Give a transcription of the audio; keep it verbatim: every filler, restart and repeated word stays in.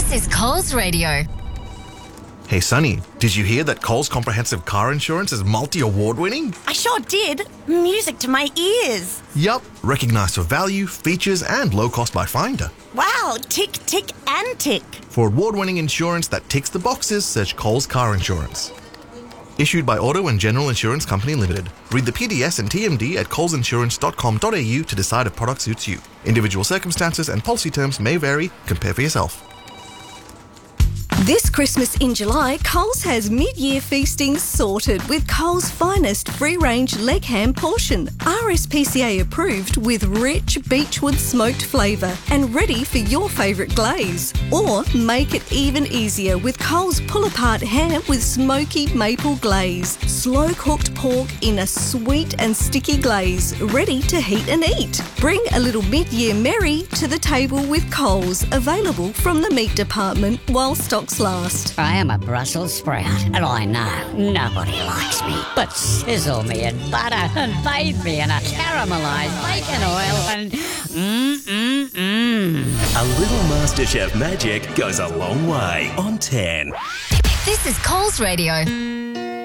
This is Coles Radio. Hey Sonny, did you hear that Coles Comprehensive Car Insurance is multi-award winning? I sure did. Music to my ears. Yup, recognised for value, features and low cost by Finder. Wow, tick, tick and tick. For award-winning insurance that ticks the boxes, search Coles Car Insurance. Issued by Auto and General Insurance Company Limited. Read the P D S and T M D at coles insurance dot com dot a u to decide if product suits you. Individual circumstances and policy terms may vary. Compare for yourself. This Christmas in July, Coles has mid-year feasting sorted with Coles' finest free-range leg ham portion, R S P C A approved with rich beechwood smoked flavour and ready for your favourite glaze. Or make it even easier with Coles pull-apart ham with smoky maple glaze, slow-cooked pork in a sweet and sticky glaze, ready to heat and eat. Bring a little mid-year merry to the table with Coles, available from the meat department while stocks last. I am a Brussels sprout, and I know nobody likes me. But sizzle me in butter and bathe me in a caramelised bacon oil and mmm-mmm-mmm. A little MasterChef magic goes a long way on ten. This is Coles Radio.